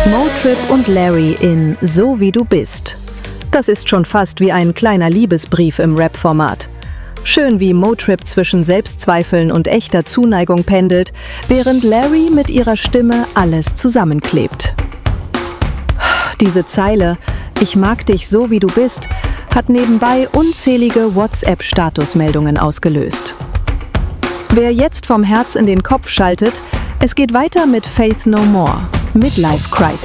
Motrip und Larry in So wie du bist. Das ist schon fast wie ein kleiner Liebesbrief im Rap-Format. Schön, wie Motrip zwischen Selbstzweifeln und echter Zuneigung pendelt, während Larry mit ihrer Stimme alles zusammenklebt. Diese Zeile, ich mag dich so wie du bist, hat nebenbei unzählige WhatsApp-Statusmeldungen ausgelöst. Wer jetzt vom Herz in den Kopf schaltet, es geht weiter mit Faith No More, Midlife Crisis.